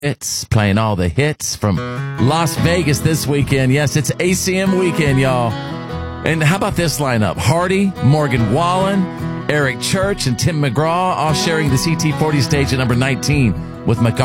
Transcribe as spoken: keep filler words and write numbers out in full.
It's playing all the hits from Las Vegas this weekend. Yes, it's A C M weekend, y'all. And how about this lineup? Hardy, Morgan Wallen, Eric Church, and Tim McGraw all sharing the C T forty stage at number nineteen with McCarthy.